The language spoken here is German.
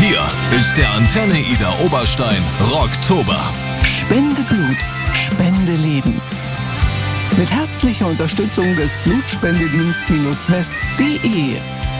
Hier ist der Antenne Ida Oberstein Rocktober. Spende Blut, spende Leben. Mit herzlicher Unterstützung des Blutspendedienst-west.de